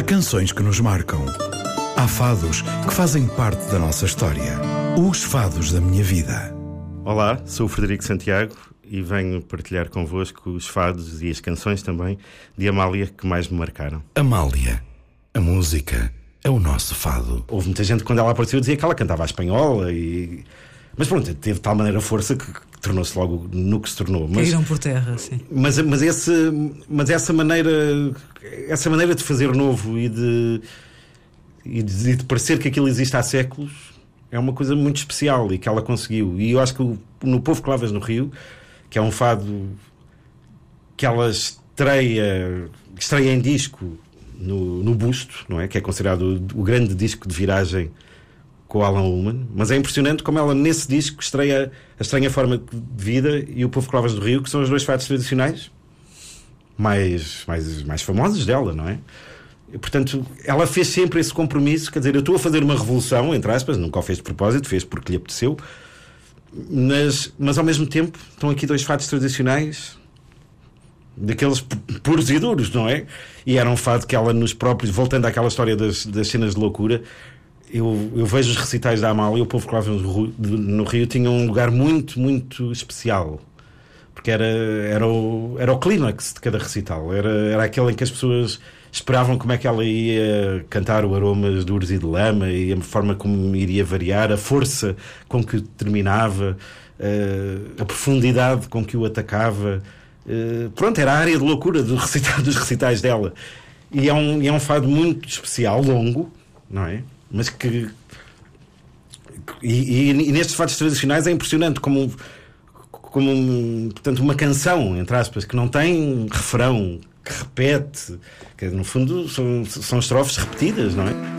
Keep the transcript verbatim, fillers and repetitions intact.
canções que nos marcam. Há fados que fazem parte da nossa história. Os fados da minha vida. Olá, sou o Frederico Santiago e venho partilhar convosco os fados e as canções também de Amália que mais me marcaram. Amália, a música é o nosso fado. Houve muita gente quando ela apareceu dizia que ela cantava a espanhola e... Mas pronto, teve de tal maneira força que, que tornou-se logo no que se tornou. Mas, caíram por terra, sim. Mas, mas, esse, mas essa maneira essa maneira de fazer novo e de, e de, e de parecer que aquilo existe há séculos é uma coisa muito especial e que ela conseguiu. E eu acho que no Povo Clavas no Rio, que é um fado que ela estreia, estreia em disco no, no Busto, não é? Que é considerado o, o grande disco de viragem com o Alan Ullman, mas é impressionante como ela nesse disco estreia A Estranha Forma de Vida e O Povo Clavas do Rio, que são os dois fados tradicionais mais, mais, mais famosos dela, não é? E, portanto, ela fez sempre esse compromisso, quer dizer, eu estou a fazer uma revolução, entre aspas, nunca o fez de propósito, fez porque lhe apeteceu, mas, mas ao mesmo tempo estão aqui dois fados tradicionais daqueles puros e duros, não é? E era um fado que ela nos próprios, voltando àquela história das, das cenas de loucura, Eu, eu vejo os recitais da Amália, o Povo Clavas no Rio tinha um lugar muito, muito especial, porque era, era, o, era o clímax de cada recital, era, era aquele em que as pessoas esperavam como é que ela ia cantar o Aromas Duros e de Lama e a forma como iria variar, a força com que terminava, a, a profundidade com que o atacava. Pronto, era a área de loucura do recital, dos recitais dela. E é um, é um fado muito especial, longo, não é? Mas que... E, e, e nestes fados tradicionais é impressionante como, como portanto, uma canção, entre aspas, que não tem refrão, que repete, que no fundo são, são estrofes repetidas, não é?